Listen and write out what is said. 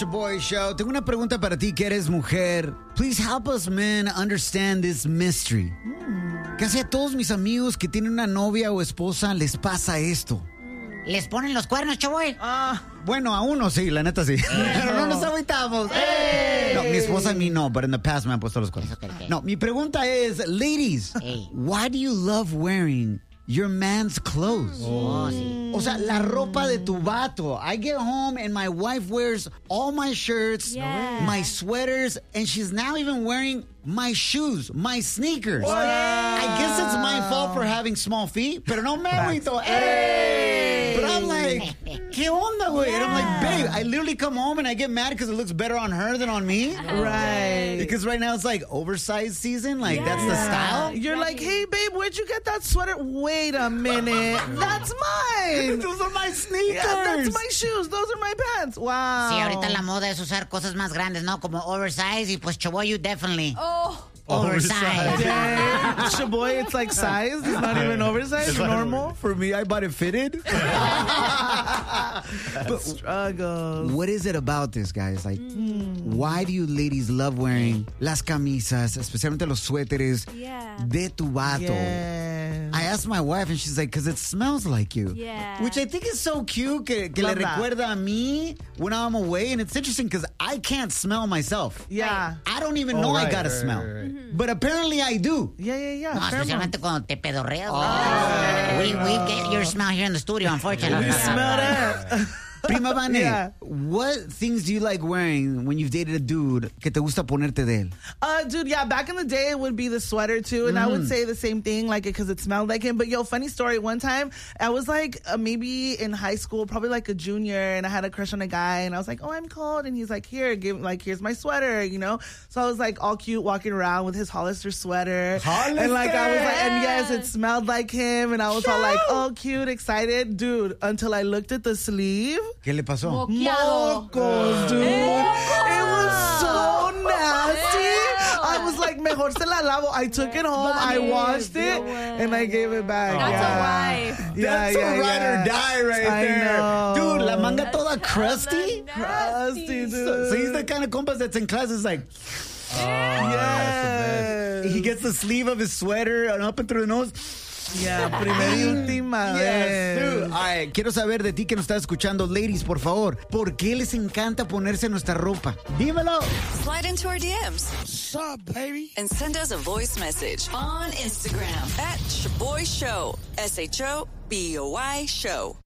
Shaboy Show. Tengo una pregunta para ti que eres mujer. Please help us men understand this mystery. Casi a todos mis amigos que tienen una novia o esposa les pasa esto. ¿Les ponen los cuernos, Chaboy? Bueno, a uno sí, la neta sí. Pero no nos agüitamos. No, mi esposa a mí no, but in the past me han puesto los cuernos. Okay. No, mi pregunta es, ladies, why do you love wearing your man's clothes? Sí. O sea, la ropa de tu vato. I get home and my wife wears all my shirts, my sweaters, and she's now even wearing my shoes, my sneakers. I guess it's my fault for having small feet, pero no me agüito. But I'm like, ¿qué onda, güey? And I'm like, babe, I literally come home and I get mad because it looks better on her than on me. Right. Because right now it's like oversized season. Like, that's the style. You're like, hey, babe, where'd you get that sweater? Wait a minute. That's mine. Those are my sneakers. Yeah, that's my shoes. Those are my pants. Wow. Sí, ahorita la moda es usar cosas más grandes, ¿no? Como oversize y pues Chaboy, you definitely. Oversize. Yeah. Shaboy, it's like size. It's not even oversized. It's normal. For me, I bought it fitted. But struggles. What is it about this, guys? Like, why do you ladies love wearing las camisas, especialmente los suéteres de tu vato? Yes. I asked my wife, and she's like, because it smells like you. Yeah. Which I think is so cute, que le Love that. recuerda a mí when I'm away. And it's interesting because I can't smell myself. Yeah. I don't even know I got to smell. But apparently I do. Yeah. No, especialmente cuando te pedorreas. We get your smell here in the studio, unfortunately. You smell that? Prima Vane, Yeah. what things do you like wearing when you've dated a dude que te gusta ponerte de él? Dude, yeah, back in the day, it would be the sweater, too. And I would say the same thing, like, because it smelled like him. But, yo, funny story. One time, I was, like, maybe in high school, probably, like, a junior, and I had a crush on a guy. And I was like, oh, I'm cold. And he's like, here's my sweater, you know? So I was, like, all cute walking around with his Hollister sweater. Hollister! And, like, I was like, and yes, it smelled like him. And I was all like, oh, cute, excited. Dude, until I looked at the sleeve. ¿Qué le pasó? Mocos, dude. It was so nasty. I was like, mejor se la lavo. I took it home, I washed it, and I gave it back. That's a wife. That's a ride or die right I there. know. Dude, la manga toda crusty. Crusty, dude. So he's the kind of compas that's in class is like, Yes. he gets the sleeve of his sweater and up and through the nose. Yeah, primera y última Yes, vez. dude. All right, quiero saber de ti que nos estás escuchando. Ladies, por favor, ¿por qué les encanta ponerse nuestra ropa? Dímelo. Slide into our DMs. What's up, baby? And send us a voice message on Instagram at Shaboy Show. SHOBOY Show.